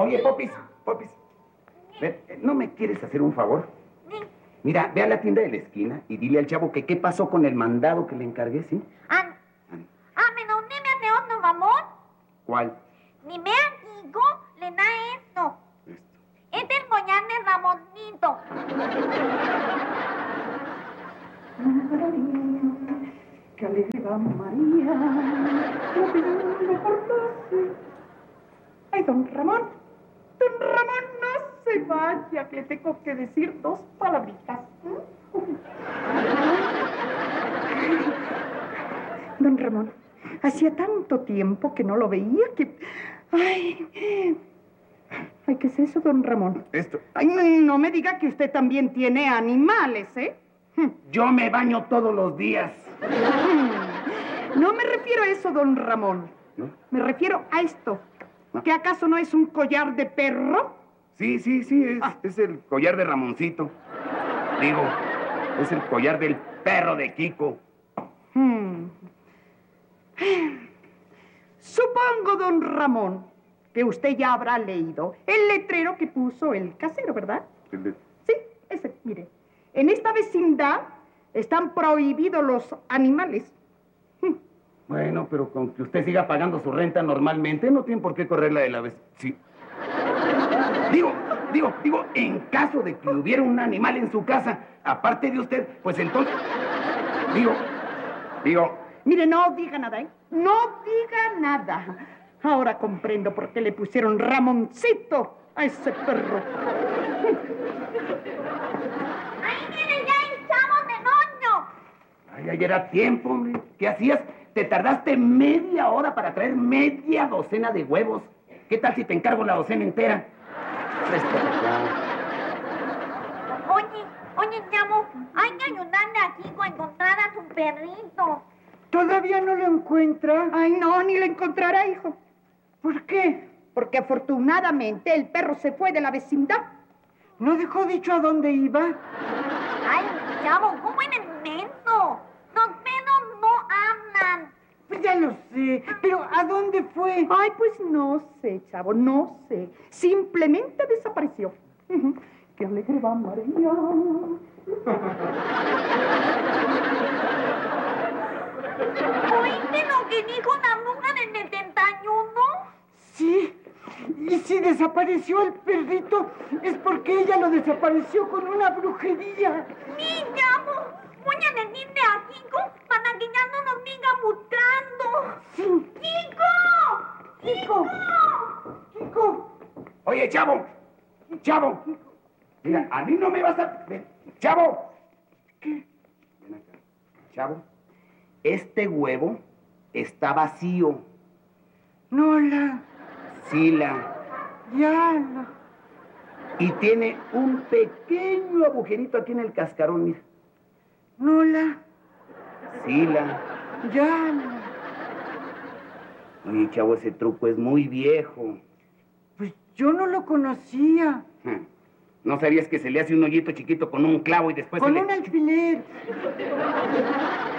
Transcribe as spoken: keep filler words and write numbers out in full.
Oye, Popis, Popis. Ven, ¿no me quieres hacer un favor? Mira, ve a la tienda de la esquina y dile al chavo que qué pasó con el mandado que le encargué, ¿sí? 안, 아면 언니면 내 언니 mamón. ¿Cuál? Ni me digo, le da esto. Esto. Este es Goñane Ramonito. ¡Qué alegre va María! ¡Lo pidiendo por doce! ¡Ay, don Ramón! ¡Don Ramón, no se vaya! Que le tengo que decir dos palabritas. Don Ramón, hacía tanto tiempo que no lo veía que... ¡Ay! Ay, ¿qué es eso, don Ramón? Esto. Ay, no me diga que usted también tiene animales, ¿eh? Yo me baño todos los días. No me refiero a eso, don Ramón. ¿No? Me refiero a esto. ¿No? ¿Que acaso no es un collar de perro? Sí, sí, sí, es, Ah. es el collar de Ramoncito. Digo, es el collar del perro de Kiko. Hmm. Supongo, don Ramón, que usted ya habrá leído el letrero que puso el casero, ¿verdad? El de- Sí, ese, mire. En esta vecindad están prohibidos los animales. Hmm. Bueno, pero con que usted siga pagando su renta normalmente, no tiene por qué correrla de la vez. Sí. Digo, digo, digo, en caso de que hubiera un animal en su casa, aparte de usted, pues entonces... Digo, digo... Mire, no diga nada, ¿eh? No diga nada. Ahora comprendo por qué le pusieron Ramoncito a ese perro. Ahí viene ya el chavo de noño. Ay, ayer era tiempo, hombre. ¿Qué hacías? Te tardaste media hora para traer media docena de huevos. ¿Qué tal si te encargo la docena entera? Préstate acá. Oye, oye, chavo, hay que ayudarle a Kiko a encontrar a su perrito. ¿Todavía no lo encuentra? Ay, no, ni lo encontrará, hijo. ¿Por qué? Porque afortunadamente el perro se fue de la vecindad. ¿No dejó dicho a dónde iba? Ay, chavo, ¿cómo eres menso? Los perros no hablan. Pues ya lo sé, pero ¿a dónde fue? Ay, pues no sé, chavo, no sé. Simplemente desapareció. Ujú. ¡Qué alegre va María! ¿Oíste lo que dijo la bruja del setenta y uno? Sí, y si desapareció el perrito es porque ella lo desapareció con una brujería. Sí, chavo, voy a decirle a Kiko para que ya no nos siga buscando. Sí. ¡Kiko! Kiko. Kiko. Oye, chavo. Chavo. Mira, a mí no me vas a... Ven, chavo. ¿Qué? Ven acá. Chavo, este huevo está vacío. Nola, Sila. ya la... Y tiene un pequeño agujerito aquí en el cascarón, mira. Nola, Sila. ya la... Oye, chavo, ese truco es muy viejo. Pues yo no lo conocía. Hmm. ¿No sabías que se le hace un hoyito chiquito con un clavo y después Con se le... un alfiler.